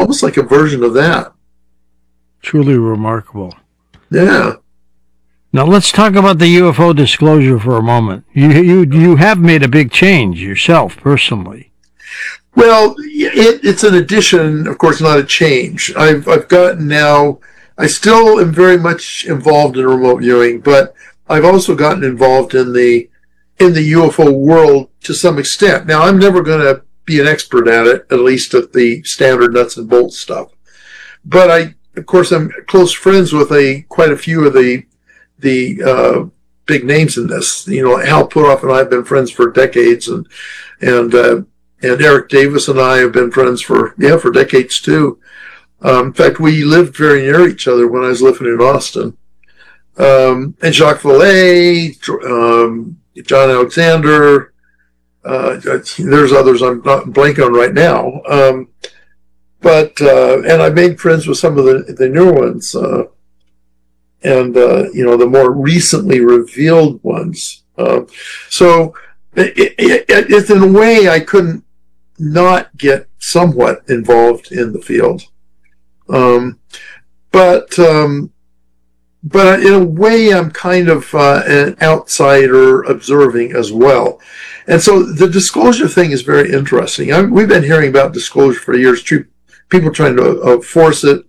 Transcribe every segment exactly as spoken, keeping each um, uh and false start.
almost like a version of that. Truly remarkable. Yeah. Now let's talk about the U F O disclosure for a moment. You you you have made a big change yourself personally. Well, it, it's an addition, of course, not a change. I've I've gotten now. I still am very much involved in remote viewing, but I've also gotten involved in the in the U F O world to some extent. Now, I'm never going to be an expert at it, at least at the standard nuts and bolts stuff. But I, of course, I'm close friends with a quite a few of the the uh, big names in this. You know, Hal Puthoff and I have been friends for decades, and and uh, and Eric Davis and I have been friends for yeah for decades too. Um, in fact, we lived very near each other when I was living in Austin. Um, and Jacques Vallée, um, John Alexander, uh, there's others I'm not blanking on right now. Um, but, uh, and I made friends with some of the, the newer ones, uh, and, uh, you know, the more recently revealed ones. Uh, so it, it, it, it's in a way I couldn't not get somewhat involved in the field. Um, but, um, but in a way, I'm kind of uh, an outsider observing as well. And so the disclosure thing is very interesting. I, we've been hearing about disclosure for years, people trying to uh, force it,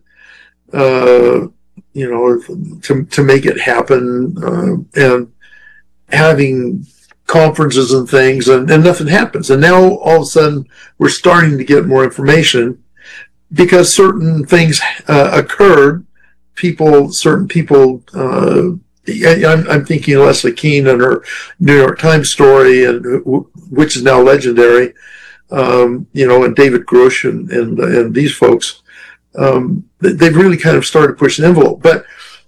uh, you know, to, to make it happen, uh, and having conferences and things, and, and nothing happens. And now all of a sudden we're starting to get more information because certain things uh, occurred. People, certain people, uh, I'm, I'm thinking Leslie Kean and her New York Times story, and which is now legendary, um, you know, and David Grush and, and, and these folks, um, they've really kind of started pushing the envelope. But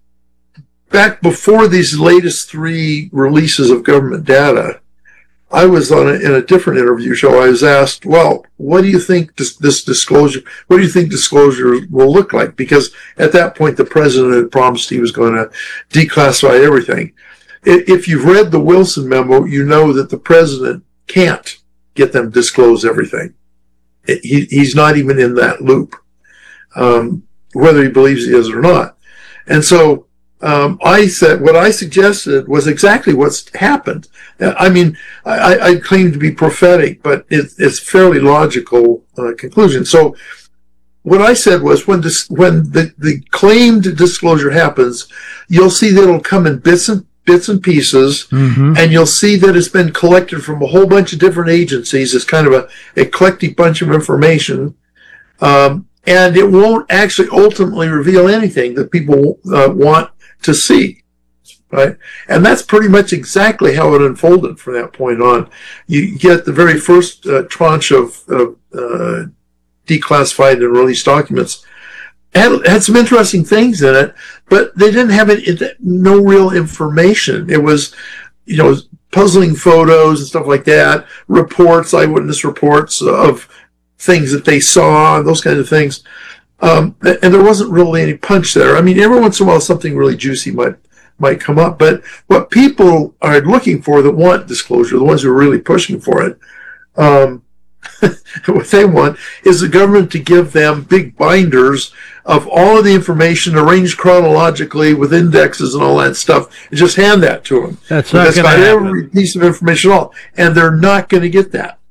back before these latest three releases of government data, I was on a, in a different interview show. I was asked, well, what do you think this, this disclosure, what do you think disclosure will look like? Because at that point, the president had promised he was going to declassify everything. If you've read the Wilson memo, you know that the president can't get them to disclose everything. He, he's not even in that loop, um, whether he believes he is or not. And so, Um, I said, what I suggested was exactly what's happened. I mean, I, I claim to be prophetic, but it, it's fairly logical uh, conclusion. So what I said was when this, when the, the claimed disclosure happens, you'll see that it'll come in bits and bits and pieces, mm-hmm. and you'll see that it's been collected from a whole bunch of different agencies. It's kind of a eclectic bunch of information. Um, and it won't actually ultimately reveal anything that people uh, want to see, right? And that's pretty much exactly how it unfolded from that point on. You get the very first uh, tranche of, of uh, declassified and released documents. Had, had some interesting things in it, but they didn't have it, it, no real information. It was, you know, puzzling photos and stuff like that, reports, eyewitness reports of things that they saw, those kinds of things. Um, and there wasn't really any punch there. I mean, every once in a while, something really juicy might might come up. But what people are looking for that want disclosure, the ones who are really pushing for it, um, what they want is the government to give them big binders of all of the information arranged chronologically with indexes and all that stuff, and just hand that to them. That's not going to happen. Every piece of information at all, and they're not going to get that.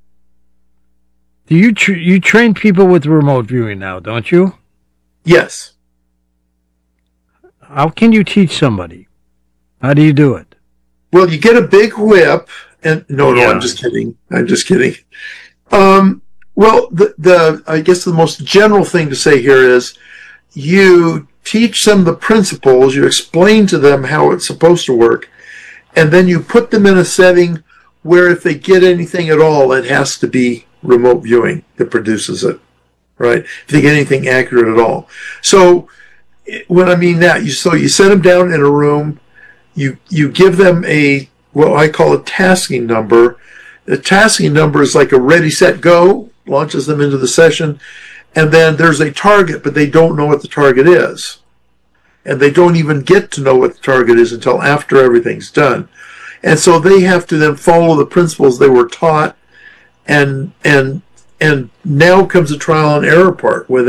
Do you tr- you train people with remote viewing now, don't you? Yes. How can you teach somebody? How do you do it? Well, you get a big whip, and no, no, Yeah. I'm just kidding. I'm just kidding. Um, well, the the I guess the most general thing to say here is you teach them the principles, you explain to them how it's supposed to work, and then you put them in a setting where if they get anything at all, it has to be remote viewing that produces it, right? If they get anything accurate at all. So when I mean that, you so you set them down in a room, you you give them a what I call a tasking number. The tasking number is like a ready, set, go, launches them into the session, and then there's a target, but they don't know what the target is. And they don't even get to know what the target is until after everything's done. And so they have to then follow the principles they were taught. And and and now comes the trial and error part, where